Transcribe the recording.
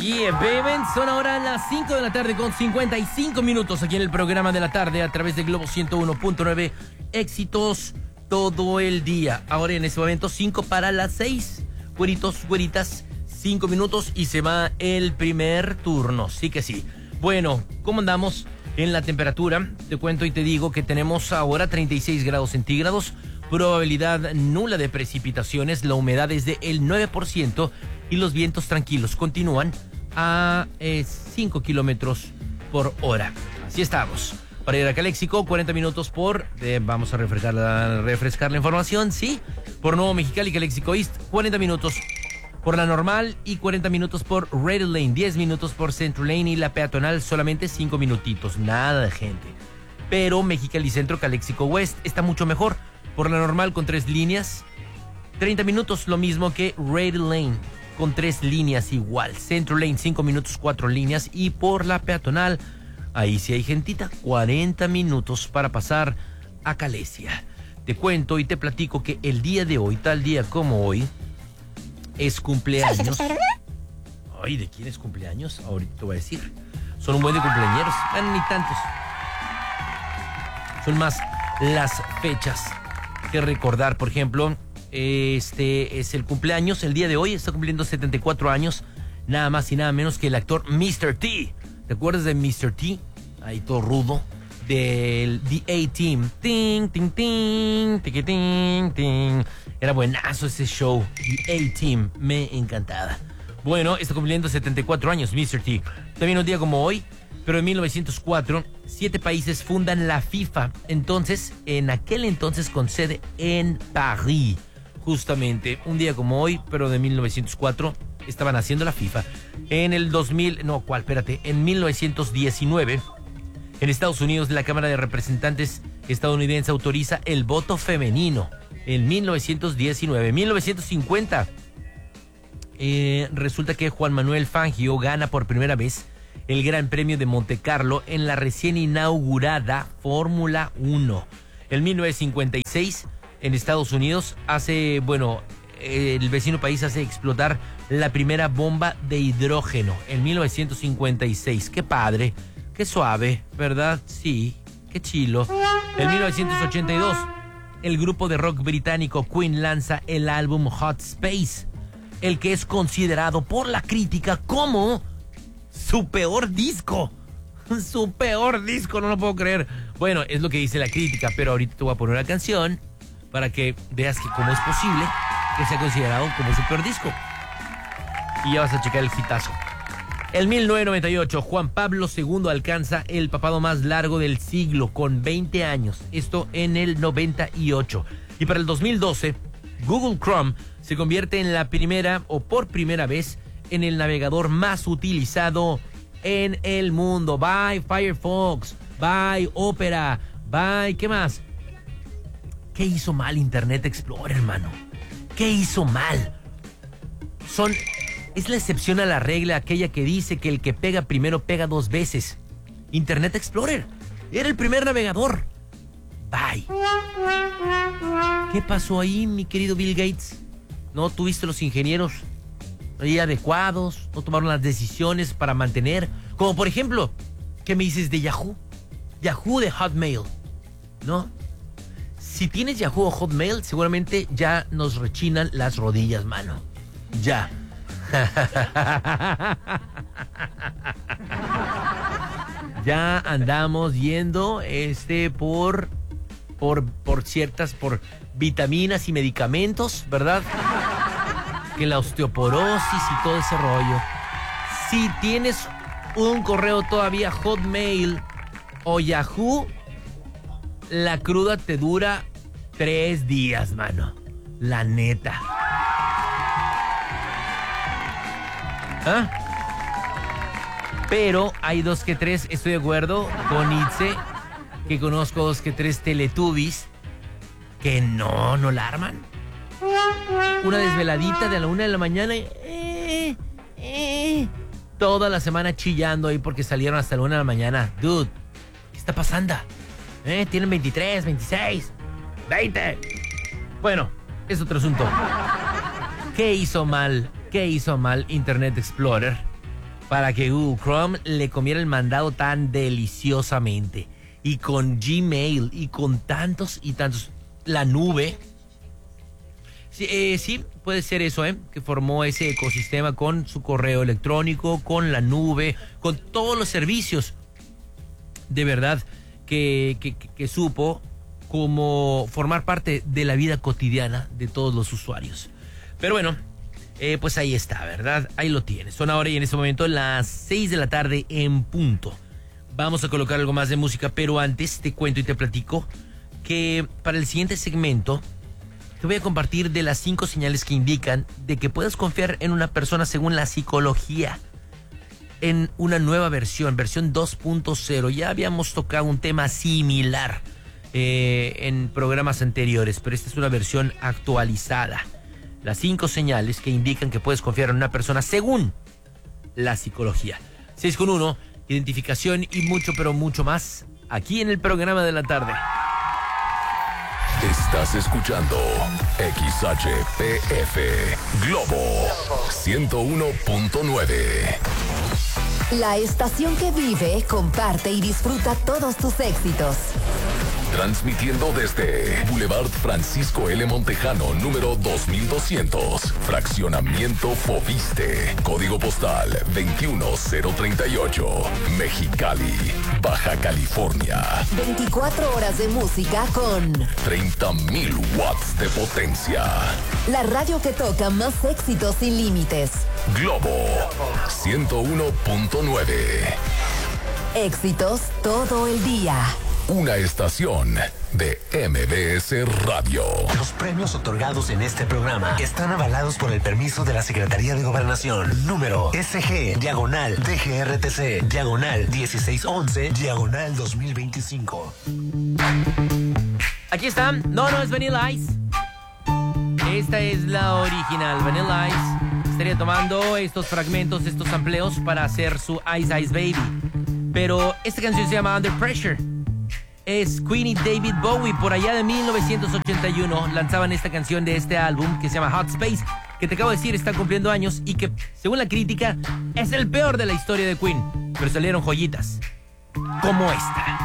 Yeah, baby. Son ahora las 5 de la tarde con 55 minutos aquí en el programa de la tarde a través de Globo 101.9. Éxitos todo el día. Ahora en este momento 5 para las 6. Güeritos, güeritas, 5 minutos y se va el primer turno. Sí que sí. Bueno, ¿cómo andamos en la temperatura? Te cuento y te digo que tenemos ahora 36 grados centígrados. Probabilidad nula de precipitaciones. La humedad es del 9%. Y los vientos tranquilos continúan a 5 kilómetros por hora. Así estamos. Para ir a Caléxico, 40 minutos por... vamos a refrescar la información, ¿sí? Por Nuevo Mexicali, Caléxico East, 40 minutos por la normal y 40 minutos por Red Lane, 10 minutos por Central Lane y la peatonal, solamente 5 minutitos. Nada de gente. Pero Mexicali Centro, Caléxico West está mucho mejor. Por la normal con 3 líneas, 30 minutos, lo mismo que Red Lane, con 3 líneas igual. Central Lane, 5 minutos, 4 líneas. Y por la peatonal, ahí sí hay gentita, 40 minutos para pasar a Calesia. Te cuento y te platico que el día de hoy, tal día como hoy, es cumpleaños. Ay, ¿de quién es cumpleaños? Ahorita te voy a decir. Son un buen de cumpleañeros. Ni tantos. Son más las fechas que recordar. Por ejemplo, este es el cumpleaños, el día de hoy está cumpliendo 74 años, nada más y nada menos que el actor Mr. T. ¿Te acuerdas de Mr. T? Ahí todo rudo, del The A-Team. Ting, ting, ting, ting, ting, ting. Era buenazo ese show, The A-Team, me encantaba. Bueno, está cumpliendo 74 años Mr. T. También un día como hoy, pero en 1904, 7 países fundan la FIFA. Entonces, en aquel entonces con sede en París. Justamente, un día como hoy, pero de 1904, estaban haciendo la FIFA. En el 1919, en Estados Unidos, la Cámara de Representantes estadounidense autoriza el voto femenino. En 1919, 1950, resulta que Juan Manuel Fangio gana por primera vez el Gran Premio de Monte Carlo en la recién inaugurada Fórmula 1. En 1956, en Estados Unidos, el vecino país hace explotar la primera bomba de hidrógeno. En 1956. Qué padre, qué suave, ¿verdad? Sí, qué chilo. En 1982, el grupo de rock británico Queen lanza el álbum Hot Space, el que es considerado por la crítica como su peor disco. Su peor disco, no lo puedo creer. Bueno, es lo que dice la crítica, pero ahorita te voy a poner una canción para que veas que cómo es posible que sea considerado como su peor disco. Y ya vas a checar el hitazo. En 1998, Juan Pablo II alcanza el papado más largo del siglo con 20 años. Esto en el 98. Y para el 2012, Google Chrome se convierte en la primera o por primera vez en el navegador más utilizado en el mundo. Bye Firefox, bye Opera, bye, ¿qué más? ¿Qué hizo mal Internet Explorer, hermano? ¿Qué hizo mal? Es la excepción a la regla, aquella que dice que el que pega primero pega 2 veces. Internet Explorer era el primer navegador. Bye. ¿Qué pasó ahí, mi querido Bill Gates? ¿No tuviste los ingenieros ahí adecuados? ¿No tomaron las decisiones para mantener? Como por ejemplo, ¿qué me dices de Yahoo? Yahoo de Hotmail, ¿no? Si tienes Yahoo o Hotmail, seguramente ya nos rechinan las rodillas, mano. Ya. Ya andamos yendo por vitaminas y medicamentos, ¿verdad? Que la osteoporosis y todo ese rollo. Si tienes un correo todavía Hotmail o Yahoo, la cruda te dura 3 días, mano. La neta. ¿Ah? Pero hay 2 que 3, estoy de acuerdo con Itze, que conozco 2 que 3 Teletubbies que no la arman. Una desveladita de la 1 de la mañana y toda la semana chillando ahí porque salieron hasta la 1 de la mañana. Dude, ¿qué está pasando? Tienen 23, 26, 20. Bueno, es otro asunto. ¿Qué hizo mal Internet Explorer? para que Google Chrome le comiera el mandado tan deliciosamente. Y con Gmail y con tantos y tantos. La nube. Sí, puede ser eso, que formó ese ecosistema con su correo electrónico, con la nube, con todos los servicios. De verdad que supo cómo formar parte de la vida cotidiana de todos los usuarios. Pero bueno, pues ahí está, ¿verdad? Ahí lo tienes. Son ahora y en este momento las 6 de la tarde en punto. Vamos a colocar algo más de música, pero antes te cuento y te platico que para el siguiente segmento te voy a compartir de las 5 señales que indican de que puedes confiar en una persona según la psicología. En una nueva versión 2.0. Ya habíamos tocado un tema similar en programas anteriores, pero esta es una versión actualizada. Las 5 señales que indican que puedes confiar en una persona según la psicología. 6:1, identificación y mucho, pero mucho más aquí en el programa de la tarde. Estás escuchando XHPF Globo 101.9. La estación que vive, comparte y disfruta todos tus éxitos. Transmitiendo desde Boulevard Francisco L. Montejano, número 2200, Fraccionamiento Fobiste, Código Postal 21038, Mexicali, Baja California. 24 horas de música con 30,000 watts de potencia. la radio que toca más éxitos sin límites. Globo 101.9. Éxitos todo el día. Una estación de MBS Radio. Los premios otorgados en este programa están avalados por el permiso de la Secretaría de Gobernación. Número SG/DGRTC/1611/2025. Aquí está. No, es Vanilla Ice. Esta es la original. Vanilla Ice estaría tomando estos fragmentos, estos sampleos para hacer su Ice Ice Baby. Pero esta canción se llama Under Pressure. Es Queen y David Bowie. Por allá de 1981 lanzaban esta canción de este álbum que se llama Hot Space, que te acabo de decir está cumpliendo años y que, según la crítica, es el peor de la historia de Queen. Pero salieron joyitas como esta.